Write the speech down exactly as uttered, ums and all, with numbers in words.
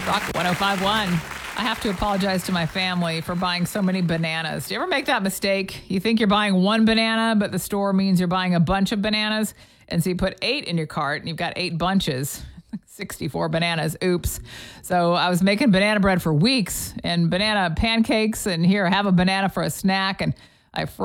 Rock one oh five point one. I have to apologize to my family for buying so many bananas. Do you ever make that mistake? You think you're buying one banana, but the store means you're buying a bunch of bananas. And so you put eight in your cart and you've got eight bunches. sixty-four bananas. Oops. So I was making banana bread for weeks and banana pancakes. And here, have a banana for a snack. And I